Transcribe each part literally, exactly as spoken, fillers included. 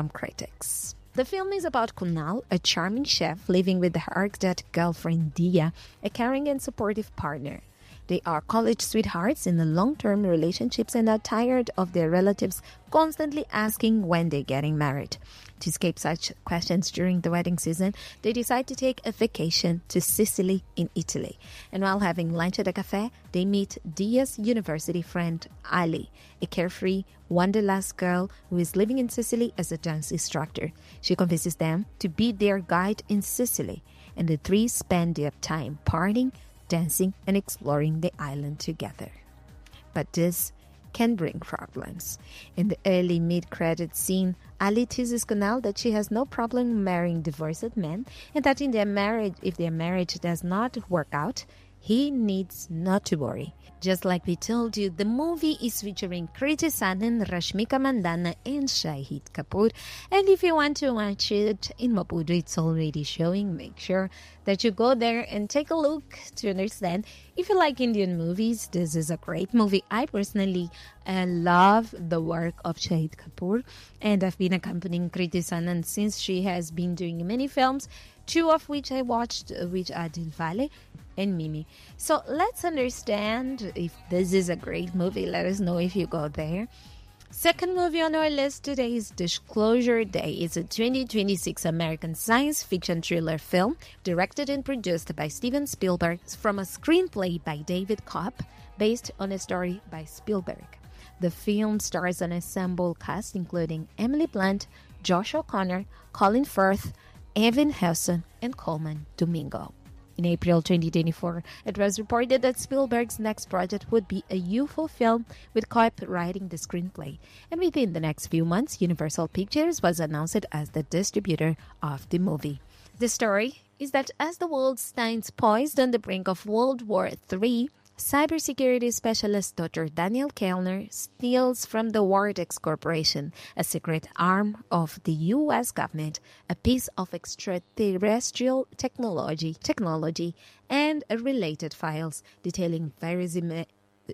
from critics. The film is about Kunal, a charming chef living with her architect girlfriend Dia, a caring and supportive partner. They are college sweethearts in a long-term relationships and are tired of their relatives constantly asking when they're getting married. To escape such questions during the wedding season, they decide to take a vacation to Sicily in Italy. And while having lunch at a cafe, they meet Dia's university friend Ali, a carefree, wanderlust girl who is living in Sicily as a dance instructor. She convinces them to be their guide in Sicily, and the three spend their time partying, dancing, and exploring the island together. But this can bring problems. In the early mid-credit scene, Ali teases Kunal that she has no problem marrying divorced men, and that in their marriage, if their marriage does not work out, he needs not to worry. Just like we told you, the movie is featuring Kriti Sanon, Rashmika Mandanna, and Shahid Kapoor. And if you want to watch it in Maputo, it's already showing. Make sure that you go there and take a look to understand. If you like Indian movies, this is a great movie. I personally uh, love the work of Shahid Kapoor, and I've been accompanying Kriti Sanon since she has been doing many films, two of which I watched, which are Dilwale and Mimi. So let's understand if this is a great movie. Let us know if you go there. Second movie on our list today is Disclosure Day. It's a twenty twenty-six American science fiction thriller film directed and produced by Steven Spielberg from a screenplay by David Kopp based on a story by Spielberg. The film stars an ensemble cast including Emily Blunt, Josh O'Connor, Colin Firth, Evan Hesson, and Coleman Domingo. In April twenty twenty-four, it was reported that Spielberg's next project would be a U F O film, with Kopp writing the screenplay. And within the next few months, Universal Pictures was announced as the distributor of the movie. The story is that as the world stands poised on the brink of World War Three, cybersecurity specialist Doctor Daniel Kellner steals from the Wardex Corporation, a secret arm of the U S government, a piece of extraterrestrial technology, technology and related files detailing various, em-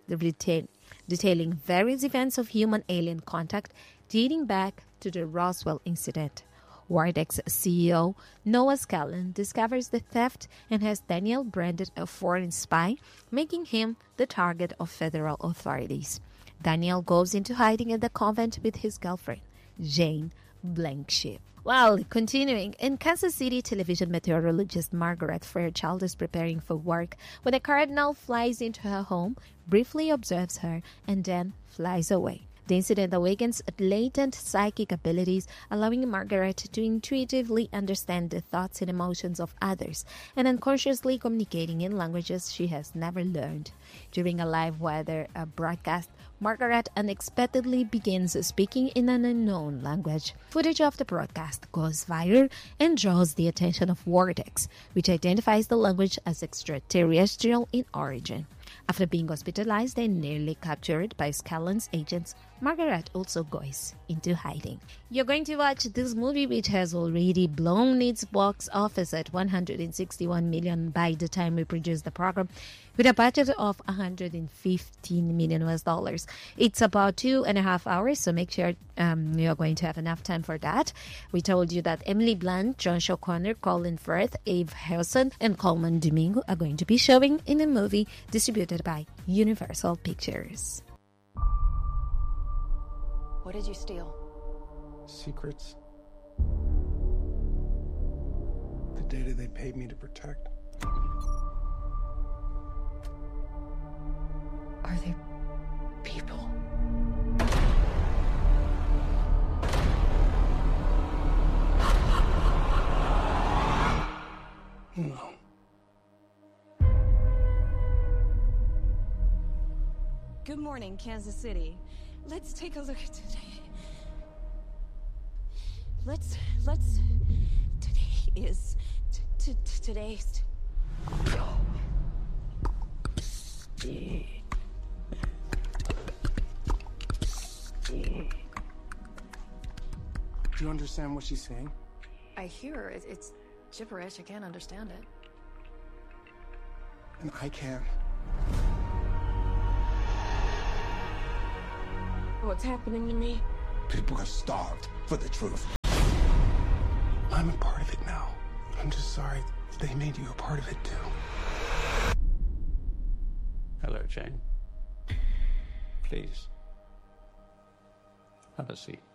detailing various events of human-alien contact dating back to the Roswell incident. Wardex C E O Noah Scallon discovers the theft and has Daniel branded a foreign spy, making him the target of federal authorities. Daniel goes into hiding at the convent with his girlfriend, Jane Blankship. Well, continuing, in Kansas City, television meteorologist Margaret Fairchild is preparing for work when a cardinal flies into her home, briefly observes her, and then flies away. The incident awakens latent psychic abilities, allowing Margaret to intuitively understand the thoughts and emotions of others, and unconsciously communicating in languages she has never learned. During a live weather uh, broadcast, Margaret unexpectedly begins speaking in an unknown language. Footage of the broadcast goes viral and draws the attention of Wardex, which identifies the language as extraterrestrial in origin. After being hospitalized and nearly captured by Scallon's agents, Margaret also goes into hiding. You're going to watch this movie, which has already blown its box office at one hundred sixty-one million by the time we produce the program, with a budget of one hundred fifteen million U S dollars. It's about two and a half hours, so make sure um, you're going to have enough time for that. We told you that Emily Blunt, Josh O'Connor, Colin Firth, Eve Hewson, and Coleman Domingo are going to be showing in a movie distributed by Universal Pictures. What did you steal? Secrets. The data they paid me to protect. Are they people? No. Good morning, Kansas City. Let's take a look at today. Let's, let's, today is, t- t- t- today's. Do you understand what she's saying? I hear it, it's gibberish. I can't understand it. And I can. What's happening to me? People are starved for the truth. I'm a part of it now. I'm just sorry they made you a part of it too. Hello, Jane. Please. Have a seat.